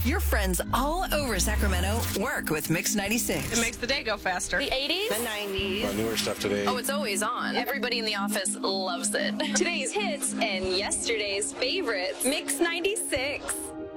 Your friends all over Sacramento work with Mix 96. It makes the day go faster. The 80s? The 90s. Newer stuff today. Oh, it's always on. Everybody in the office loves it. Today's hits and yesterday's favorites. Mix 96.